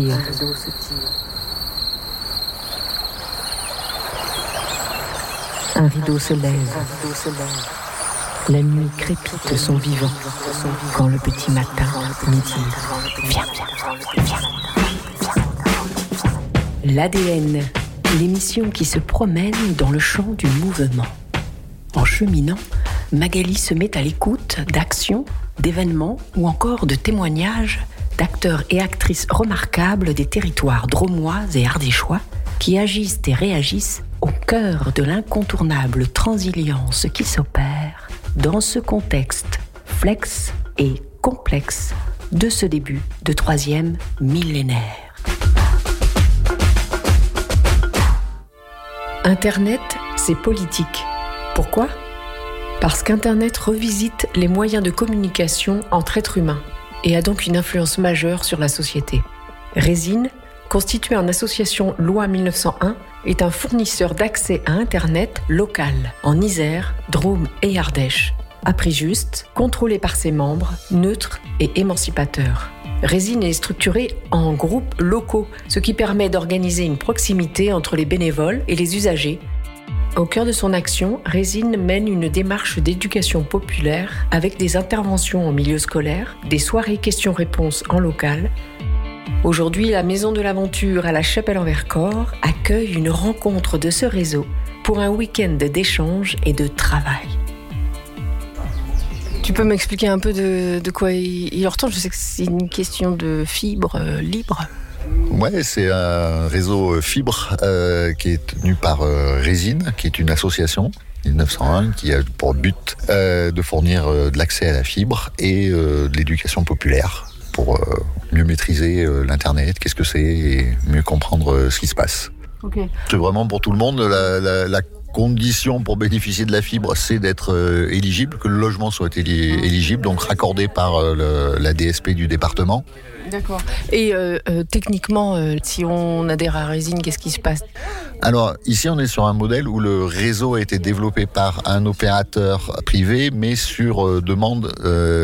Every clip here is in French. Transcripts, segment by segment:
Un rideau se lève. La nuit crépite son vivant. Quand le petit matin me dit « Viens, viens, viens ». L'ADN, l'émission qui se promène dans le champ du mouvement. En cheminant, Magali se met à l'écoute d'actions, d'événements ou encore de témoignages d'acteurs et actrices remarquables des territoires drômois et ardéchois qui agissent et réagissent au cœur de l'incontournable transilience qui s'opère dans ce contexte flex et complexe de ce début de 3e millénaire. Internet, c'est politique. Pourquoi ? Parce qu'Internet revisite les moyens de communication entre êtres humains et a donc une influence majeure sur la société. Résine, constituée en association Loi 1901, est un fournisseur d'accès à Internet local, en Isère, Drôme et Ardèche, à prix juste, contrôlé par ses membres, neutres et émancipateurs. Résine est structurée en groupes locaux, ce qui permet d'organiser une proximité entre les bénévoles et les usagers. Au cœur de son action, Résine mène une démarche d'éducation populaire avec des interventions en milieu scolaire, des soirées questions-réponses en local. Aujourd'hui, la Maison de l'Aventure à la Chapelle-en-Vercors accueille une rencontre de ce réseau pour un week-end d'échange et de travail. Tu peux m'expliquer un peu de quoi il retourne ? Je sais que c'est une question de fibre libre. Ouais, c'est un réseau fibre qui est tenu par Résine, qui est une association 1901 qui a pour but de fournir de l'accès à la fibre et de l'éducation populaire pour mieux maîtriser l'Internet, qu'est-ce que c'est, et mieux comprendre ce qui se passe. Okay. C'est vraiment pour tout le monde. La condition pour bénéficier de la fibre, c'est d'être éligible, que le logement soit éligible, donc raccordé par la DSP du département. D'accord. Et techniquement, si on adhère à Résine, qu'est-ce qui se passe ? Alors, ici, on est sur un modèle où le réseau a été développé par un opérateur privé, mais sur demande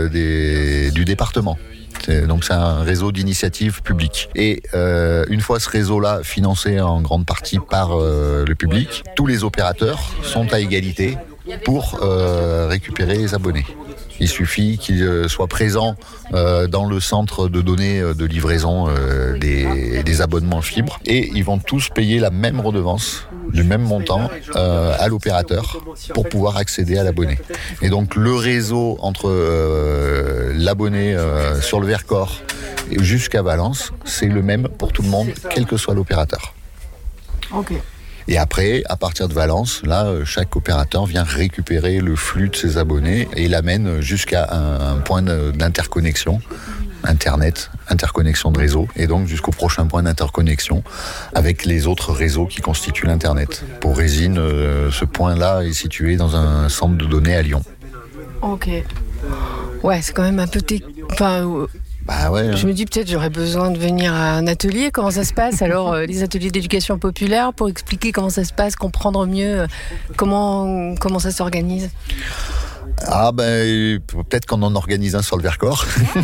du département. Donc c'est un réseau d'initiative publique. Et une fois ce réseau-là financé en grande partie par le public, tous les opérateurs sont à égalité pour récupérer les abonnés. Il suffit qu'ils soient présents dans le centre de données de livraison des abonnements fibre, et ils vont tous payer la même redevance du même montant à l'opérateur pour pouvoir accéder à l'abonné. Et donc le réseau entre l'abonné sur le Vercors jusqu'à Valence, c'est le même pour tout le monde, quel que soit l'opérateur. Ok. Et après, à partir de Valence, là, chaque opérateur vient récupérer le flux de ses abonnés et l'amène jusqu'à un point d'interconnexion, Internet, interconnexion de réseau, et donc jusqu'au prochain point d'interconnexion avec les autres réseaux qui constituent l'Internet. Pour Résine, ce point-là est situé dans un centre de données à Lyon. Ok. Ouais, c'est quand même un peu... Bah ouais, je me dis peut-être j'aurais besoin de venir à un atelier, comment ça se passe alors, les ateliers d'éducation populaire, pour expliquer comment ça se passe, comprendre mieux comment ça s'organise. Ah ben peut-être qu'on en organise un sur le Vercors.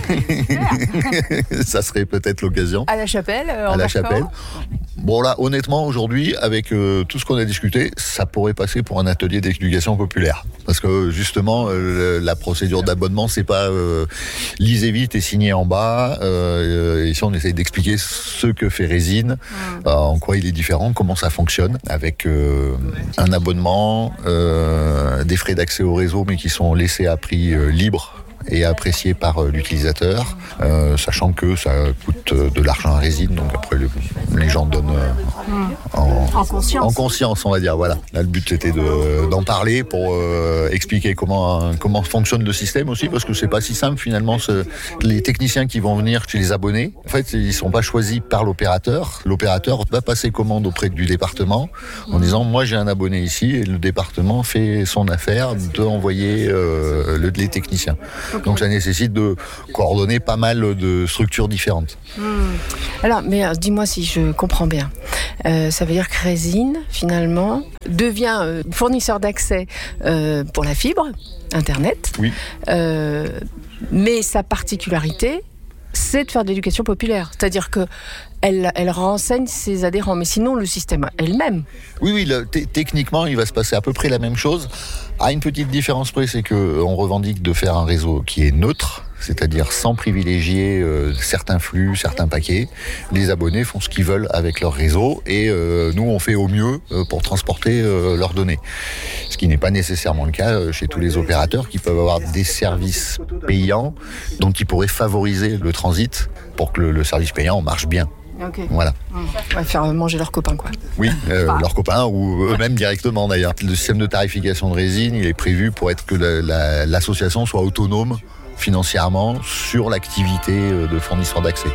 Ça serait peut-être l'occasion. À la Chapelle, à la Chapelle. Bon là, honnêtement, aujourd'hui, avec tout ce qu'on a discuté, ça pourrait passer pour un atelier d'éducation populaire. Parce que justement, la procédure d'abonnement, c'est pas lisez vite et signez en bas. Ici, on essaye d'expliquer ce que fait Résine, en quoi il est différent, comment ça fonctionne, avec un abonnement, des frais d'accès au réseau, mais qui sont laissés à prix libre et apprécié par l'utilisateur, sachant que ça coûte de l'argent à Résine, donc après les gens donnent en conscience, on va dire. Voilà. Là, le but c'était d'en parler pour expliquer comment fonctionne le système aussi, parce que c'est pas si simple finalement. Les techniciens qui vont venir chez les abonnés, en fait, ils sont pas choisis par l'opérateur. L'opérateur va passer commande auprès du département en disant moi j'ai un abonné ici, et le département fait son affaire d'envoyer les techniciens. Okay. Donc ça nécessite de coordonner pas mal de structures différentes. Alors, mais dis-moi si je comprends bien. Ça veut dire que Résine, finalement, devient fournisseur d'accès pour la fibre, Internet. Oui. Mais sa particularité, c'est de faire de l'éducation populaire. C'est-à-dire que elle renseigne ses adhérents, mais sinon le système elle-même. Oui, techniquement, il va se passer à peu près la même chose. À une petite différence près, c'est qu'on revendique de faire un réseau qui est neutre, c'est-à-dire sans privilégier certains flux, certains paquets. Les abonnés font ce qu'ils veulent avec leur réseau et nous, on fait au mieux pour transporter leurs données. Ce qui n'est pas nécessairement le cas chez tous les opérateurs qui peuvent avoir des services payants, donc qui pourraient favoriser le transit pour que le service payant marche bien. Okay. Voilà. Ouais, faire manger leurs copains, quoi. Oui, leurs copains ou eux-mêmes directement d'ailleurs. Le système de tarification de résine, il est prévu pour être que l'association soit autonome financièrement sur l'activité de fournisseur d'accès.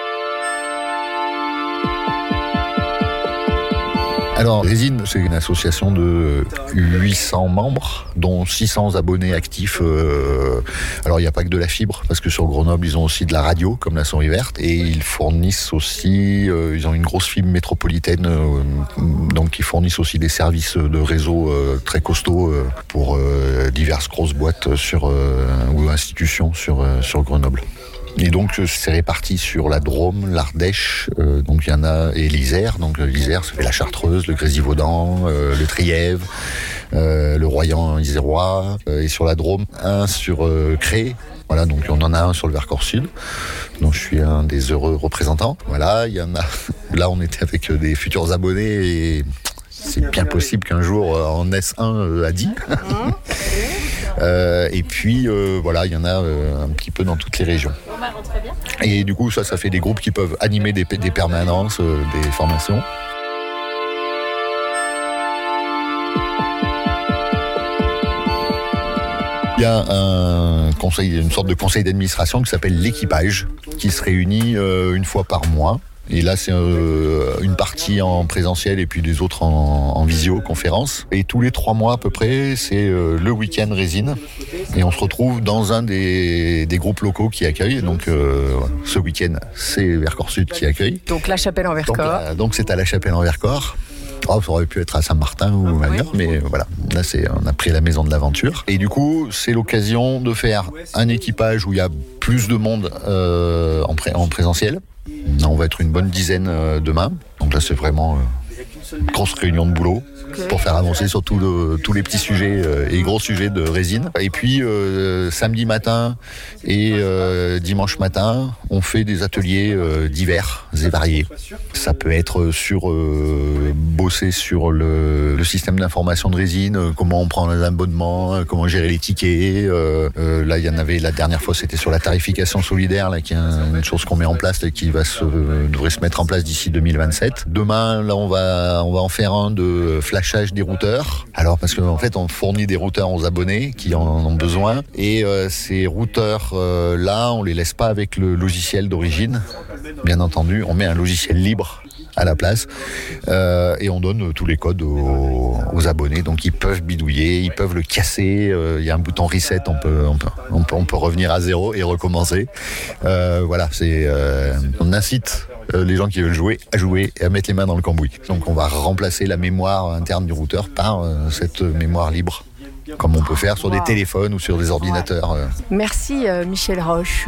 Alors, Résine, c'est une association de 800 membres, dont 600 abonnés actifs. Alors, il n'y a pas que de la fibre, parce que sur Grenoble, ils ont aussi de la radio, comme la Sonnerie Verte, et ils fournissent aussi, ils ont une grosse fibre métropolitaine, donc ils fournissent aussi des services de réseau très costauds pour diverses grosses boîtes ou institutions sur Grenoble. Et donc c'est réparti sur la Drôme, l'Ardèche, donc il y en a, et l'Isère. Donc l'Isère, ça fait la Chartreuse, le Grésivaudan, le Trièves, le Royan isérois, et sur la Drôme, un sur Cré. Voilà, donc on en a un sur le Vercors Sud, dont je suis un des heureux représentants. Voilà, il y en a. Là, on était avec des futurs abonnés et c'est bien possible qu'un jour en naisse un à 10. Et puis voilà, il y en a un petit peu dans toutes les régions. Et du coup, ça fait des groupes qui peuvent animer des permanences, des formations. Il y a une sorte de conseil d'administration qui s'appelle l'équipage, qui se réunit une fois par mois. Et là, c'est une partie en présentiel et puis des autres en visioconférence. Et tous les 3 mois à peu près, c'est le week-end Résine. Et on se retrouve dans un des groupes locaux qui accueillent. Donc ce week-end, c'est Vercors Sud qui accueille. Donc La Chapelle en Vercors. Donc c'est à La Chapelle en Vercors. Oh, ça aurait pu être à Saint-Martin ou ailleurs, mais voilà, là on a pris la maison de l'aventure. Et du coup, c'est l'occasion de faire un équipage où il y a plus de monde en présentiel. On va être une bonne dizaine demain. Donc là, c'est vraiment une grosse réunion de boulot pour faire avancer sur tous les petits sujets et gros sujets de Résine. Et puis, samedi matin et dimanche matin, on fait des ateliers divers et variés. Ça peut être bosser sur le système d'information de Résine, comment on prend l'abonnement, comment gérer les tickets. Là, il y en avait la dernière fois, c'était sur la tarification solidaire, là, qui est une chose qu'on met en place, là, qui devrait se mettre en place d'ici 2027. Demain, là, on va en faire un de flashage des routeurs. Alors, parce qu'en fait, on fournit des routeurs aux abonnés qui en ont besoin. Et ces routeurs, là, on les laisse pas avec le logiciel d'origine. Bien entendu, on met un logiciel libre à la place et on donne tous les codes aux abonnés, donc ils peuvent bidouiller, ils peuvent le casser, il y a un bouton reset, on peut revenir à zéro et recommencer. Voilà, on incite les gens qui veulent jouer à jouer et à mettre les mains dans le cambouis. Donc on va remplacer la mémoire interne du routeur par cette mémoire libre, comme on peut faire sur des téléphones ou sur des ordinateurs. Merci Michel Roche.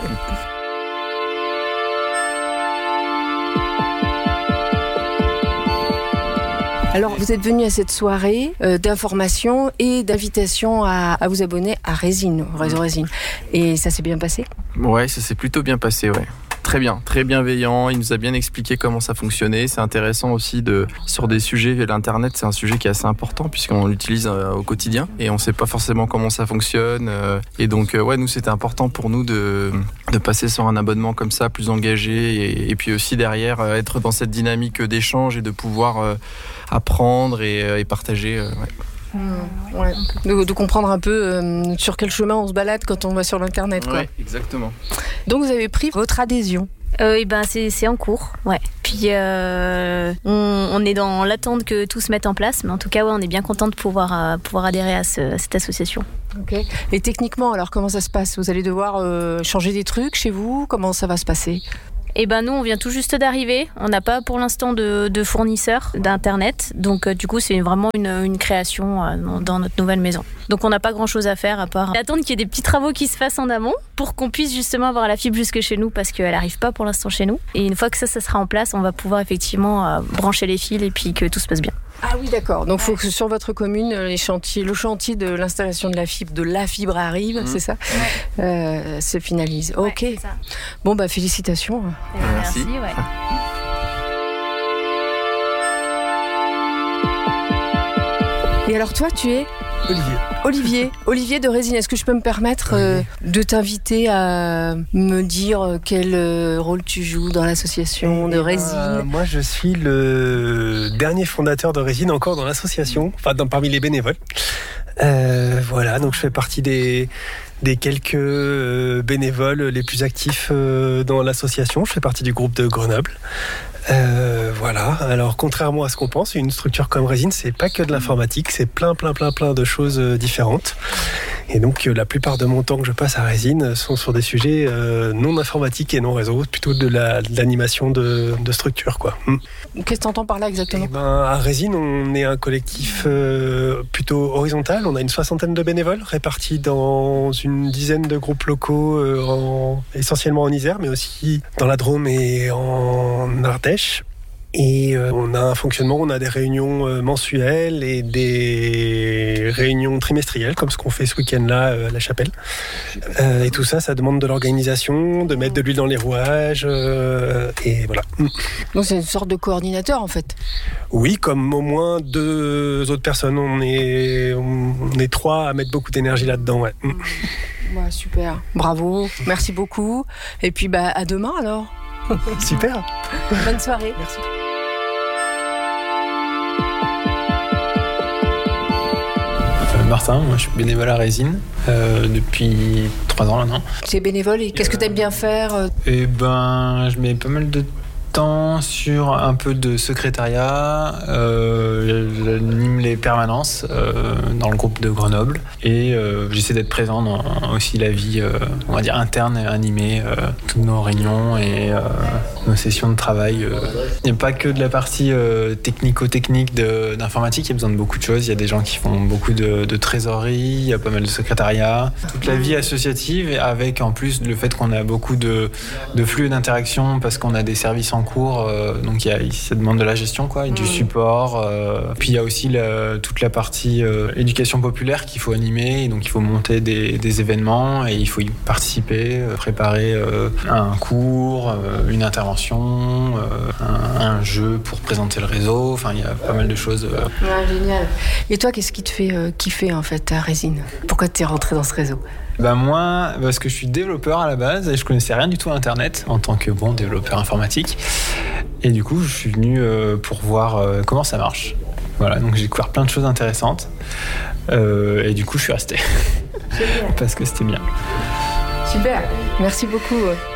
Alors, vous êtes venu à cette soirée d'information et d'invitation à vous abonner à Résine, au réseau Résine. Et ça s'est bien passé ? Ouais, ça s'est plutôt bien passé, ouais. Très bien, très bienveillant, il nous a bien expliqué comment ça fonctionnait. C'est intéressant aussi sur des sujets, l'Internet c'est un sujet qui est assez important puisqu'on l'utilise au quotidien et on ne sait pas forcément comment ça fonctionne. Et donc nous c'était important pour nous de passer sur un abonnement comme ça, plus engagé et puis aussi derrière être dans cette dynamique d'échange et de pouvoir apprendre et partager. Ouais. De comprendre un peu sur quel chemin on se balade quand on va sur l'internet, quoi. Ouais, exactement. Donc vous avez pris votre adhésion. C'est en cours, ouais. Puis on est dans l'attente que tout se mette en place, mais en tout cas on est bien content de pouvoir adhérer à cette association. Okay. Et techniquement, alors comment ça se passe ? Vous allez devoir changer des trucs chez vous ? Comment ça va se passer ? Nous, on vient tout juste d'arriver. On n'a pas pour l'instant de fournisseur d'internet, donc du coup, c'est vraiment une création dans notre nouvelle maison. Donc on n'a pas grand-chose à faire à part attendre qu'il y ait des petits travaux qui se fassent en amont pour qu'on puisse justement avoir la fibre jusque chez nous parce qu'elle n'arrive pas pour l'instant chez nous. Et une fois que ça sera en place, on va pouvoir effectivement brancher les fils et puis que tout se passe bien. Ah oui, d'accord. Donc il faut que sur votre commune, le chantier de l'installation de la fibre arrive, c'est ça, se finalise. Ouais, ok. c'est ça. Bon, félicitations. Merci. Ouais. Et alors toi, tu es Olivier de Résine. Est-ce que je peux me permettre de t'inviter à me dire quel rôle tu joues dans l'association de Résine ? Moi, je suis le dernier fondateur de Résine encore dans l'association, parmi les bénévoles. Donc je fais partie des quelques bénévoles les plus actifs dans l'association. Je fais partie du groupe de Grenoble. Alors contrairement à ce qu'on pense, une structure comme Résine, c'est pas que de l'informatique, c'est plein de choses différentes. Et donc la plupart de mon temps que je passe à Résine sont sur des sujets non informatiques et non réseau, plutôt de l'animation de structure, quoi. Qu'est-ce que tu entends par là exactement ? À Résine, on est un collectif plutôt horizontal. On a une 60aine de bénévoles répartis dans une dizaine de groupes locaux, essentiellement en Isère, mais aussi dans la Drôme et en Ardèche. Et on a un fonctionnement, on a des réunions mensuelles et des réunions trimestrielles, comme ce qu'on fait ce week-end-là à La Chapelle. Et tout ça, ça demande de l'organisation, de mettre de l'huile dans les rouages, et voilà. Donc c'est une sorte de coordinateur en fait. Oui, comme au moins 2 autres personnes. On est 3 à mettre beaucoup d'énergie là-dedans, ouais. Ouais, super, bravo, merci beaucoup. Et puis à demain alors. Super. Bonne soirée. Merci. Martin, moi je suis bénévole à Résine depuis 3 ans maintenant. Tu es bénévole et qu'est-ce que tu aimes bien faire ? Je mets pas mal de temps sur un peu de secrétariat, j'anime les permanences dans le groupe de Grenoble et j'essaie d'être présent dans aussi la vie on va dire interne et animée, toutes nos réunions et nos sessions de travail. Il n'y a pas que de la partie technico-technique d'informatique, il y a besoin de beaucoup de choses. Il y a des gens qui font beaucoup de trésorerie, il y a pas mal de secrétariat. Toute la vie associative avec en plus le fait qu'on a beaucoup de flux et d'interactions parce qu'on a des services en cours, donc ça demande de la gestion, quoi, et du support. Puis il y a aussi toute la partie éducation populaire qu'il faut animer, et donc il faut monter des événements et il faut y participer, préparer un cours, une intervention, un jeu pour présenter le réseau. Enfin, il y a pas mal de choses. Ouais, génial. Et toi, qu'est-ce qui te fait kiffer en fait à Résine ? Pourquoi tu es rentré dans ce réseau ? Moi, parce que je suis développeur à la base et je connaissais rien du tout à Internet en tant que développeur informatique. Et du coup, je suis venu pour voir comment ça marche. Voilà, donc j'ai découvert plein de choses intéressantes. Et du coup, je suis resté. Parce que c'était bien. Super, merci beaucoup.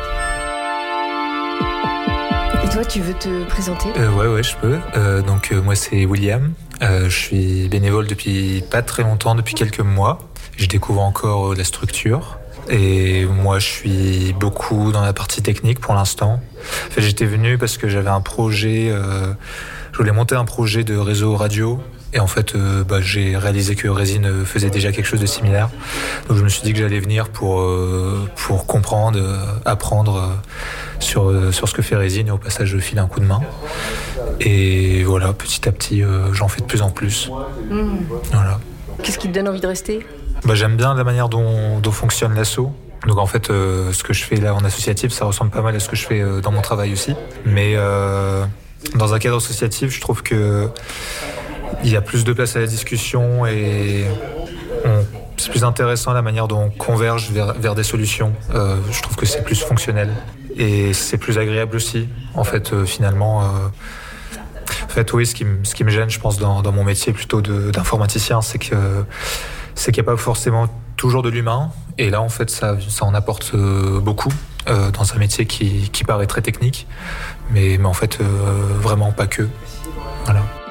Et toi, tu veux te présenter ? Ouais, je peux. Moi, c'est William. Je suis bénévole depuis pas très longtemps, depuis quelques mois. Je découvre encore la structure. Et moi, je suis beaucoup dans la partie technique pour l'instant. En fait, j'étais venu parce que j'avais un projet. Je voulais monter un projet de réseau radio. Et en fait, j'ai réalisé que Résine faisait déjà quelque chose de similaire. Donc je me suis dit que j'allais venir pour comprendre, apprendre sur ce que fait Résine. Et au passage, je file un coup de main. Et voilà, petit à petit, j'en fais de plus en plus. Voilà. Qu'est-ce qui te donne envie de rester ? J'aime bien la manière dont fonctionne l'asso. Donc en fait, ce que je fais là en associatif, ça ressemble pas mal à ce que je fais dans mon travail aussi. Mais dans un cadre associatif, je trouve que il y a plus de place à la discussion et c'est plus intéressant la manière dont on converge vers des solutions. Je trouve que c'est plus fonctionnel et c'est plus agréable aussi. En fait, finalement, oui, ce qui me gêne, je pense, dans mon métier plutôt d'informaticien, c'est qu'il n'y a pas forcément toujours de l'humain. Et là, en fait, ça en apporte beaucoup dans un métier qui paraît très technique, mais en fait, vraiment pas que. Voilà.